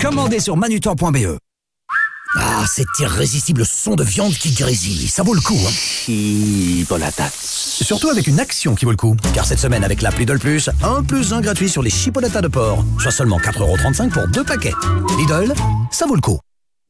Commandez sur manutan.be. Ah, cet irrésistible son de viande qui grésille, ça vaut le coup, hein. Chipolatas. Surtout avec une action qui vaut le coup. Car cette semaine, avec l'appli Lidl Plus, 1+1 gratuit sur les chipolatas de porc. Soit seulement 4,35 € pour 2 paquets. Lidl, ça vaut le coup.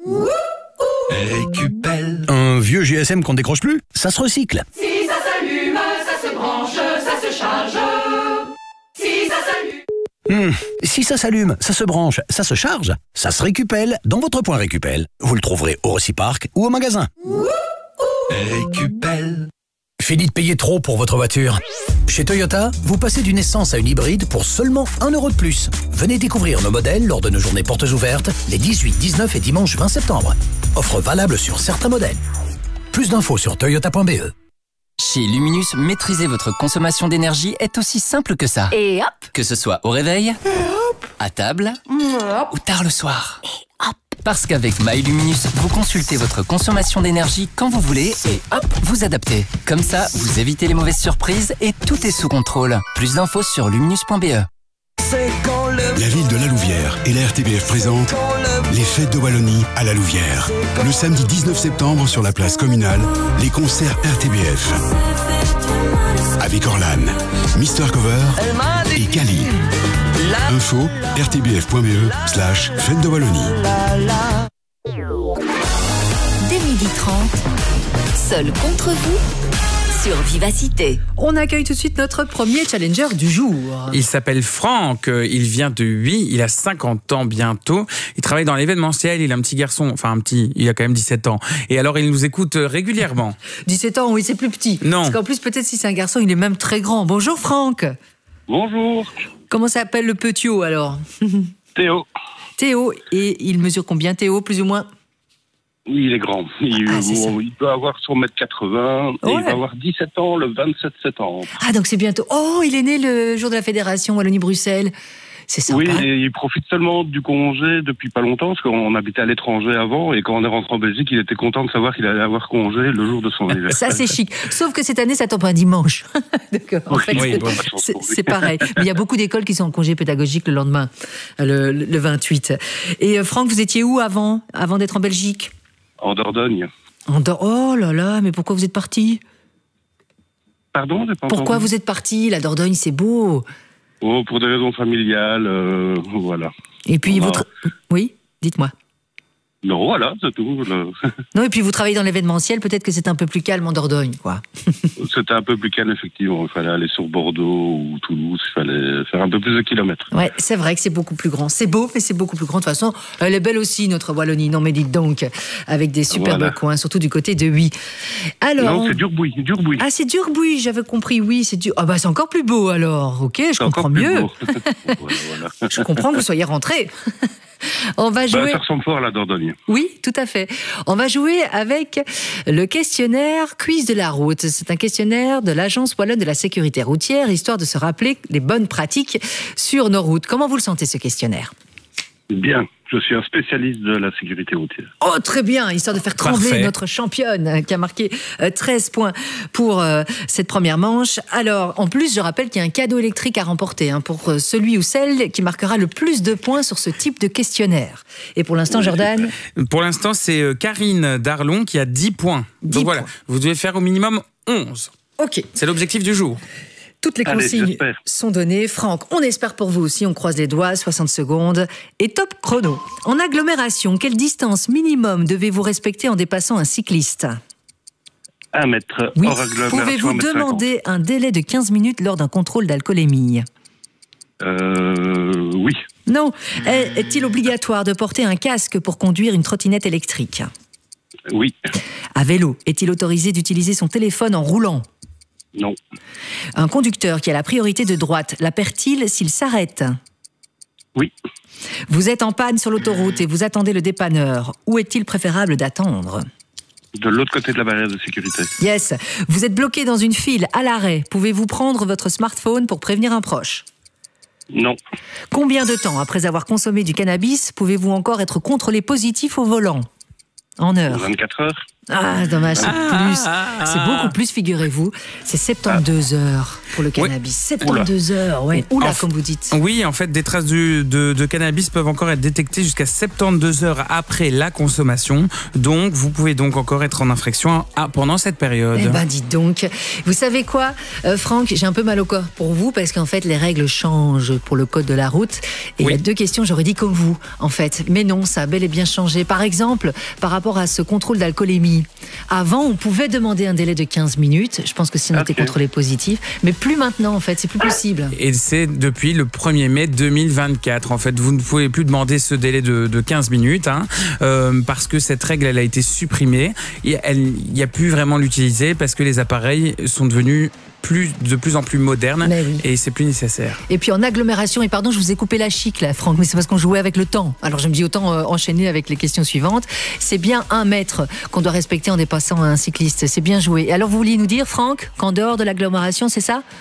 Récupelle. Un vieux GSM qu'on décroche plus, ça se recycle. Si ça s'allume, ça se branche, ça se charge. Si ça s'allume. Si ça s'allume, ça se branche, ça se charge, ça se récupère dans votre point Récupel. Vous le trouverez au Reciparc ou au magasin. Récupelle. Fini de payer trop pour votre voiture. Chez Toyota, vous passez d'une essence à une hybride pour seulement 1 € de plus. Venez découvrir nos modèles lors de nos journées portes ouvertes les 18, 19 et dimanche 20 septembre. Offre valable sur certains modèles. Plus d'infos sur toyota.be. Chez Luminus, maîtriser votre consommation d'énergie est aussi simple que ça. Et hop. Que ce soit au réveil, à table ou tard le soir. Parce qu'avec MyLuminus, vous consultez votre consommation d'énergie quand vous voulez et hop, vous adaptez. Comme ça, vous évitez les mauvaises surprises et tout est sous contrôle. Plus d'infos sur luminus.be. La ville de La Louvière et la RTBF présentent les fêtes de Wallonie à La Louvière. Le samedi 19 septembre sur la place communale, les concerts RTBF. Avec Orlan, Mister Cover et Kali. Info rtbf.be/fête de Wallonie. Dès 12h30, seul contre vous sur Vivacité. On accueille tout de suite notre premier challenger du jour. Il s'appelle Franck, il vient de Huy, il a 50 ans bientôt. Il travaille dans l'événementiel, il a un petit garçon, il a quand même 17 ans. Et alors il nous écoute régulièrement. 17 ans, oui, c'est plus petit. Non. Parce qu'en plus, peut-être si c'est un garçon, il est même très grand. Bonjour Franck. Bonjour. Comment s'appelle le petit haut alors? Théo. Théo, et il mesure combien Théo, plus ou moins? Oui, il est grand. Il peut avoir son 1m80 et il va avoir 17 ans le 27 septembre. Ah, donc c'est bientôt. Oh, il est né le jour de la Fédération Wallonie-Bruxelles. C'est sympa. Oui, et il profite seulement du congé depuis pas longtemps, parce qu'on habitait à l'étranger avant, et quand on est rentré en Belgique, il était content de savoir qu'il allait avoir congé le jour de son anniversaire. Ça, c'est chic. Sauf que cette année, ça tombe un dimanche. Donc, en fait, c'est pareil. Mais il y a beaucoup d'écoles qui sont en congé pédagogique le lendemain, le 28. Et Franck, vous étiez où avant d'être en Belgique? En Dordogne. Oh là là, mais pourquoi vous êtes parti? Pardon, j'ai pas Pourquoi entendu. vous êtes parti? La Dordogne, c'est beau. Oh, pour des raisons familiales, voilà. Et puis, oui, dites-moi. Non, voilà, c'est tout. Non, et puis vous travaillez dans l'événementiel, peut-être que c'est un peu plus calme en Dordogne, quoi. C'était un peu plus calme, effectivement. Il fallait aller sur Bordeaux ou Toulouse, il fallait faire un peu plus de kilomètres. Ouais, c'est vrai que c'est beaucoup plus grand. C'est beau, mais c'est beaucoup plus grand. De toute façon, elle est belle aussi, notre Wallonie. Non, mais dites donc, avec des superbes coins, surtout du côté de Huy. Alors... Non, c'est Durbuy. Ah, c'est Durbuy, j'avais compris, oui. Ah bah, c'est encore plus beau, alors. Ok, je comprends mieux. Voilà. Je comprends que vous soyez rentré. On va jouer... Ça ressemble fort à la Dordogne. Oui, tout à fait. On va jouer avec le questionnaire Quiz de la route. C'est un questionnaire de l'Agence Wallonne de la sécurité routière, histoire de se rappeler les bonnes pratiques sur nos routes. Comment vous le sentez, ce questionnaire? Bien, je suis un spécialiste de la sécurité routière. Oh, très bien, histoire de faire trembler notre championne qui a marqué 13 points pour cette première manche. Alors, en plus, je rappelle qu'il y a un cadeau électrique à remporter pour celui ou celle qui marquera le plus de points sur ce type de questionnaire. Et pour l'instant, Jordan? Pour l'instant, c'est Karine Darlon qui a 10 points. Donc voilà, vous devez faire au minimum 11. Ok. C'est l'objectif du jour. Toutes les consignes sont données. Franck, on espère pour vous aussi, on croise les doigts, 60 secondes. Et top chrono. En agglomération, quelle distance minimum devez-vous respecter en dépassant un cycliste? 1 mètre oui. hors agglomération. Pouvez-vous demander un délai de 15 minutes lors d'un contrôle d'alcoolémie? Oui. Non. Est-il obligatoire de porter un casque pour conduire une trottinette électrique? Oui. À vélo, est-il autorisé d'utiliser son téléphone en roulant? Non. Un conducteur qui a la priorité de droite, la perd-il s'il s'arrête? Oui. Vous êtes en panne sur l'autoroute et vous attendez le dépanneur. Où est-il préférable d'attendre? De l'autre côté de la barrière de sécurité. Yes. Vous êtes bloqué dans une file, à l'arrêt. Pouvez-vous prendre votre smartphone pour prévenir un proche? Non. Combien de temps après avoir consommé du cannabis pouvez-vous encore être contrôlé positif au volant? En heures? 24 heures. Ah, dommage, c'est beaucoup plus, figurez-vous. C'est 72 heures pour le cannabis. 72 heures, ouais. Oula, comme vous dites. Oui, en fait, des traces de cannabis peuvent encore être détectées jusqu'à 72 heures après la consommation. Donc, vous pouvez donc encore être en infraction pendant cette période. Eh ben, dites donc. Vous savez quoi, Franck, j'ai un peu mal au corps pour vous parce qu'en fait, les règles changent pour le code de la route. Et il y a 2 questions, j'aurais dit comme vous, en fait. Mais non, ça a bel et bien changé. Par exemple, par rapport à ce contrôle d'alcoolémie. Avant, on pouvait demander un délai de 15 minutes. Je pense que si on était contrôlé positif. Mais plus maintenant, en fait. C'est plus possible. Et c'est depuis le 1er mai 2024. En fait, vous ne pouvez plus demander ce délai de 15 minutes parce que cette règle, elle a été supprimée. Et il n'y a plus vraiment l'utiliser parce que les appareils sont devenus de plus en plus modernes et c'est plus nécessaire. Et puis en agglomération, et pardon, je vous ai coupé la chic là, Franck, mais c'est parce qu'on jouait avec le temps. Alors je me dis autant enchaîner avec les questions suivantes. C'est bien 1 mètre qu'on doit respecter en dépassant un cycliste. C'est bien joué. Et alors vous vouliez nous dire, Franck, qu'en dehors de l'agglomération, c'est ça ?